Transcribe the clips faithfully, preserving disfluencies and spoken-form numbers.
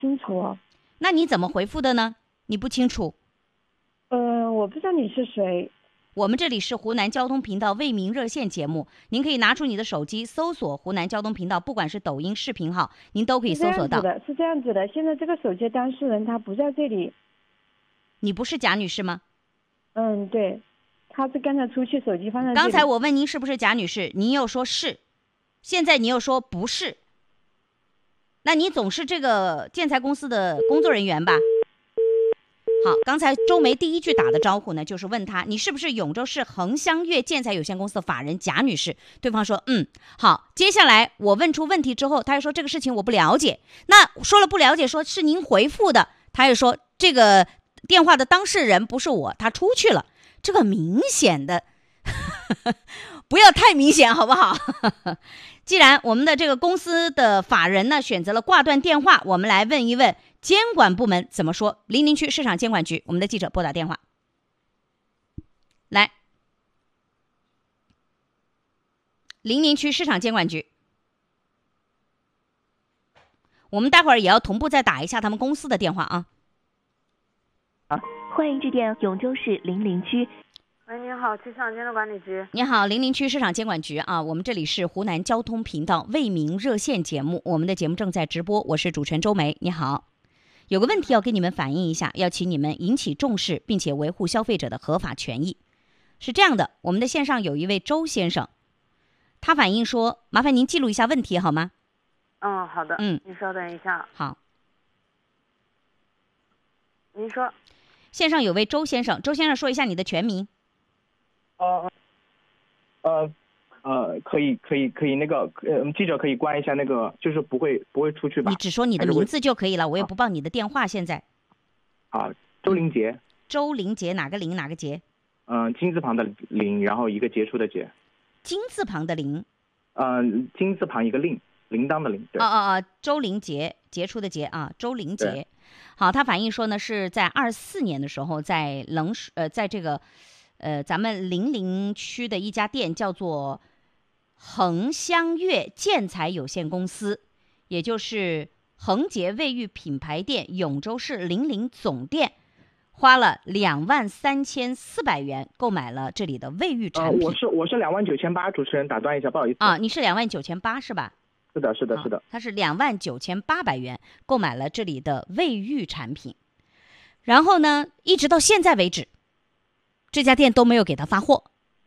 清楚。 那你怎么回复的呢？你不清楚？ 呃，我不知道你是谁。 我们这里是湖南交通频道为民热线节目，您可以拿出你的手机搜索湖南交通频道，不管是抖音视频号，您都可以搜索到。 是这样子的，是这样子的。现在这个手机当事人他不在这里。 你不是贾女士吗？ 嗯，对，他是刚才出去，手机放在这里。 刚才我问您是不是贾女士，您又说是，现在你又说不是，那你总是这个建材公司的工作人员吧？好，刚才周梅第一句打的招呼呢，就是问他你是不是永州市恒香悦建材有限公司的法人贾女士？对方说嗯。好，接下来我问出问题之后，他又说这个事情我不了解。那说了不了解，说是您回复的，他又说这个电话的当事人不是我，他出去了。这个明显的不要太明显好不好？既然我们的这个公司的法人呢选择了挂断电话，我们来问一问监管部门怎么说。临宁区市场监管局，我们的记者拨打电话来。临宁区市场监管局，我们待会儿也要同步再打一下他们公司的电话啊。 啊，欢迎致电永州市临宁区。 喂，你好，市场监督管理局。 你好，临宁区市场监管局啊，我们这里是湖南交通频道为民热线节目，我们的节目正在直播，我是主持人周梅。你好，有个问题要跟你们反映一下，要请你们引起重视，并且维护消费者的合法权益。是这样的，我们的线上有一位周先生，他反映说，麻烦您记录一下问题好吗？ 嗯，好的。 嗯， 你稍等一下。 好。 您说。 线上有位周先生，周先生说一下你的全名。 呃呃呃，可以可以可以，那个呃，记者可以关一下那个，就是不会不会出去吧？ 你只说你的名字就可以了，我也不报你的电话。现在。 啊，周林杰。 周林杰，哪个林哪个杰？ 嗯、呃，金字旁的林，然后一个杰出的杰。 金字旁的林。 嗯、呃，金字旁一个令，铃铛的铃。对。 哦哦哦，周林杰，杰出的杰啊，周林杰。好，他反映说呢，是在二四年的时候，在冷水呃，在这个。呃，咱们临宁区的一家店叫做恒香悦建材有限公司，也就是恒洁卫浴品牌店永州市临宁总店，花了两万三千四百元购买了这里的卫浴产品。 呃、我是我是两万九千八，主持人打断一下，不好意思啊，你是两万九千八是吧？ 是的，是的，是的。 啊、他是两万九千八百元购买了这里的卫浴产品，然后呢，一直到现在为止。这家店都没有给他发货，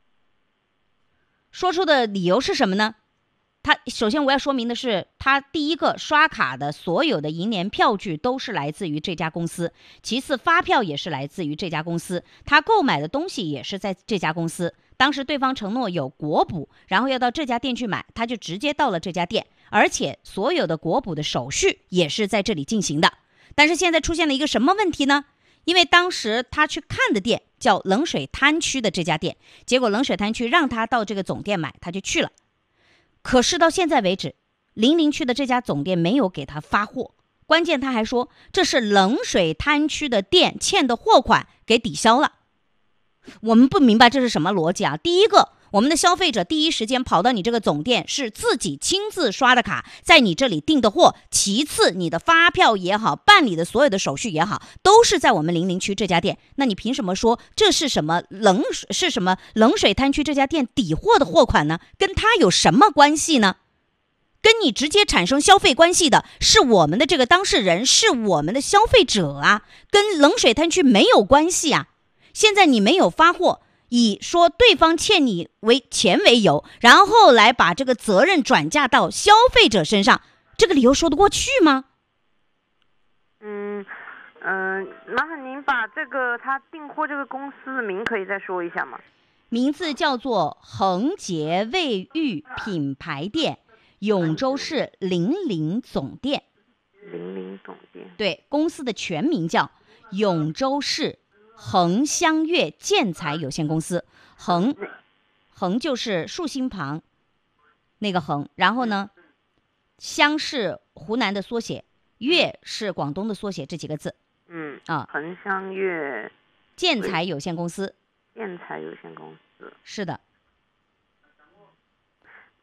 说出的理由是什么呢？他首先我要说明的是，他第一个刷卡的所有的银联票据都是来自于这家公司，其次发票也是来自于这家公司，他购买的东西也是在这家公司。当时对方承诺有国补，然后要到这家店去买，他就直接到了这家店，而且所有的国补的手续也是在这里进行的。但是现在出现了一个什么问题呢？因为当时他去看的店叫冷水滩区的这家店，结果冷水滩区让他到这个总店买，他就去了。可是到现在为止，临宁区的这家总店没有给他发货，关键他还说这是冷水滩区的店欠的货款给抵消了。我们不明白这是什么逻辑啊？第一个，我们的消费者第一时间跑到你这个总店是自己亲自刷的卡，在你这里订的货，其次你的发票也好，办理的所有的手续也好，都是在我们临宁区这家店，那你凭什么说这是什么冷水是什么冷水滩区这家店抵货的货款呢？跟他有什么关系呢？跟你直接产生消费关系的是我们的这个当事人，是我们的消费者啊，跟冷水滩区没有关系啊。现在你没有发货，以说对方欠你为钱为由，然后来把这个责任转嫁到消费者身上，这个理由说得过去吗？ 嗯嗯、呃，麻烦您把这个他订货这个公司的名可以再说一下吗？ 名字叫做恒洁卫浴品牌店永州市临宁总店。 临宁总店。 对，公司的全名叫永州市恒香悦建材有限公司。恒恒就是竖心旁那个恒，然后呢香是湖南的缩写，悦是广东的缩写，这几个字。 嗯啊， 恒香悦建材有限公司。 建材有限公司。 是的。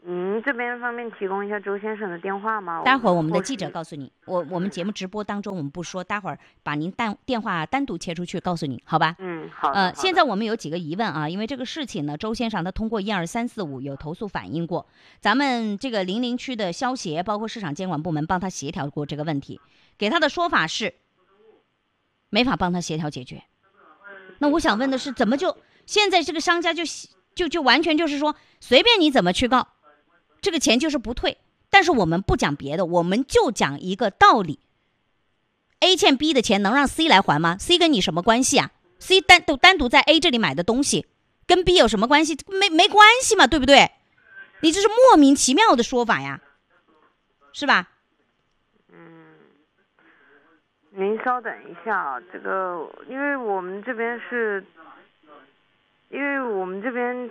您这边方面提供一下周先生的电话吗？ 待会儿我们的记者告诉你，我我们节目直播当中我们不说，待会儿把您单电话单独切出去告诉你，好吧？ 嗯，好。 呃，现在我们有几个疑问啊，因为这个事情呢，周先生他通过一二三四五有投诉反映过，咱们这个零陵区的消协包括市场监管部门帮他协调过这个问题，给他的说法是没法帮他协调解决。那我想问的是，怎么就现在这个商家就就就完全就是说随便你怎么去告，这个钱就是不退。但是我们不讲别的，我们就讲一个道理 ，A 欠 B 的钱能让 C 来还吗 ？C 跟你什么关系啊 ？C 单独单独在 A 这里买的东西，跟 B 有什么关系？没没关系嘛，对不对？你这是莫名其妙的说法呀，是吧？ 嗯，您稍等一下啊，这个因为我们这边是，因为我们这边，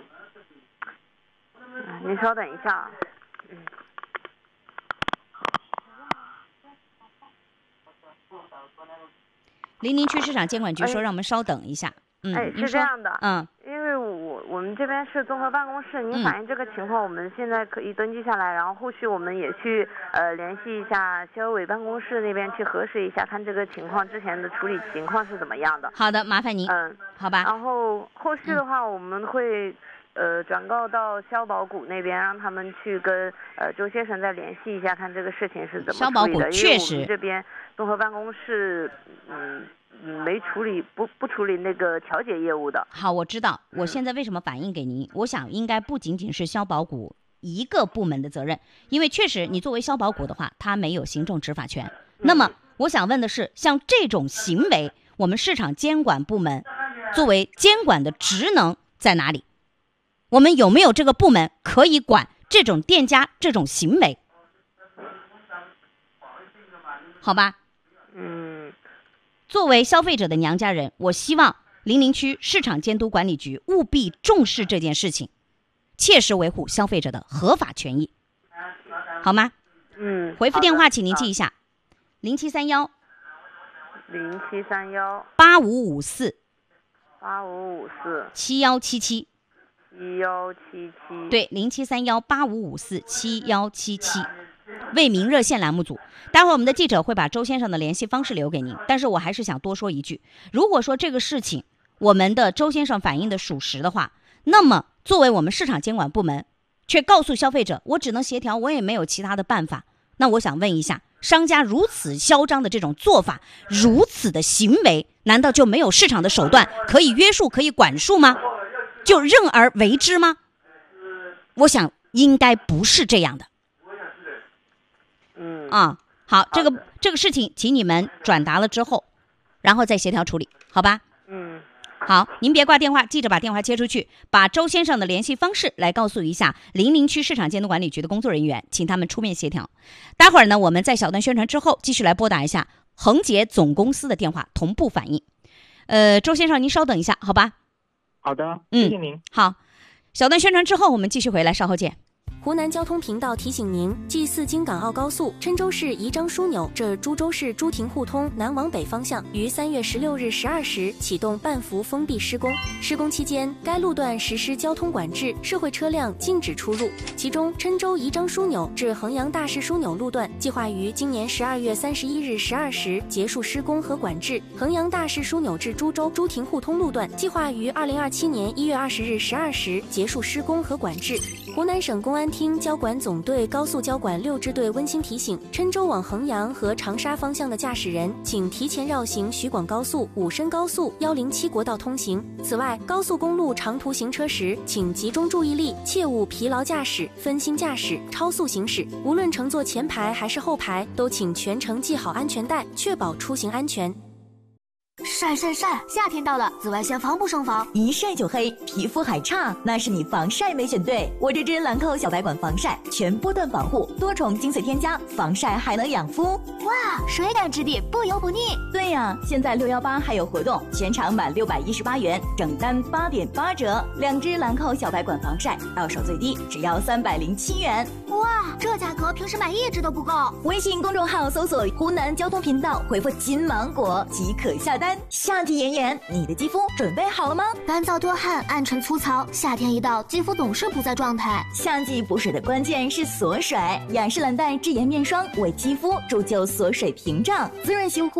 您稍等一下。嗯。 零陵区市场监管局说让我们稍等一下。嗯， 哎，是这样的， 嗯， 因为我我们这边是综合办公室，您反映这个情况，我们现在可以登记下来，然后后续我们也去呃联系一下消委办公室那边去核实一下，看这个情况之前的处理情况是怎么样的。 好的，麻烦您。 嗯， 好吧。 然后后续的话，我们会。呃，转告到消保股那边，让他们去跟呃周先生再联系一下，看这个事情是怎么处理的。 消保股确实， 因为我们这边综合办公室，嗯，没处理不不处理那个调解业务的。 好，我知道。我现在为什么反映给您？我想应该不仅仅是消保股一个部门的责任，因为确实你作为消保股的话，它没有行政执法权。嗯、那么我想问的是，像这种行为，我们市场监管部门作为监管的职能在哪里？我们有没有这个部门可以管这种店家这种行为？好吧， 嗯， 作为消费者的娘家人，我希望零陵区市场监督管理局务必重视这件事情，切实维护消费者的合法权益，好吗？ 嗯， 回复电话请您记一下：零七三幺零七三幺八五五四八五五四七幺七七。 一幺七七， 对，零七三幺八五五四七幺七七，为民热线栏目组。待会儿我们的记者会把周先生的联系方式留给您，但是我还是想多说一句，如果说这个事情我们的周先生反映的属实的话，那么作为我们市场监管部门，却告诉消费者我只能协调，我也没有其他的办法。那我想问一下，商家如此嚣张的这种做法，如此的行为，难道就没有市场的手段可以约束、可以管束吗？就任而为之吗？我想应该不是这样的。 嗯啊，好，这个这个事情，请你们转达了之后，然后再协调处理，好吧？ 嗯， 好，您别挂电话，记者把电话接出去，把周先生的联系方式来告诉一下零陵区市场监督管理局的工作人员，请他们出面协调。待会儿呢，我们在小段宣传之后，继续来拨打一下恒捷总公司的电话，同步反映。呃，周先生，您稍等一下，好吧？ 好的， 嗯， 谢谢您。 好，小段宣传之后，我们继续回来，稍后见。 湖南交通频道提醒您：G 四京港澳高速郴州市宜章枢纽至株洲市朱亭互通南往北方向于三月十六日十二时启动半幅封闭施工。施工期间，该路段实施交通管制，社会车辆禁止出入。其中，郴州宜章枢纽至衡阳大市枢纽路段计划于今年十二月三十一日十二时结束施工和管制；衡阳大市枢纽至株洲朱亭互通路段计划于二零二七年一月二十日十二时结束施工和管制。湖南省公安厅交管总队高速交管六支队温馨提醒：郴州往衡阳和长沙方向的驾驶人，请提前绕行徐广高速、武深高速、一零七国道通行。此外，高速公路长途行车时，请集中注意力，切勿疲劳驾驶、分心驾驶、超速行驶。无论乘坐前排还是后排，都请全程系好安全带，确保出行安全。 晒晒晒！夏天到了，紫外线防不胜防， 一晒就黑，皮肤还差，那是你防晒没选对。我这支兰蔻小白管防晒，全波段保护，多重精粹添加，防晒还能养肤。 哇，水感质地，不油不腻。 对呀、啊，现在六一八还有活动，全场满六百一十八元，整单八点八折。两支兰蔻小白管防晒，到手最低只要三百零七元。 哇，这价格平时买一支都不够。 微信公众号搜索湖南交通频道，回复金芒果即可下单。夏季炎炎，你的肌肤准备好了吗？ 干燥多汗，暗沉粗糙，夏天一到，肌肤总是不在状态。 夏季补水的关键是锁水，雅诗兰黛智颜面霜为肌肤铸就锁水屏障，滋润修护